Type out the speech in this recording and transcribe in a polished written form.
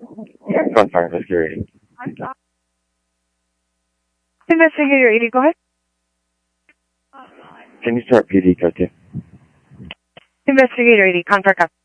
Contract Investigator 80. Investigator 80, go ahead. Can you start PD code 2? Investigator 80, contract up.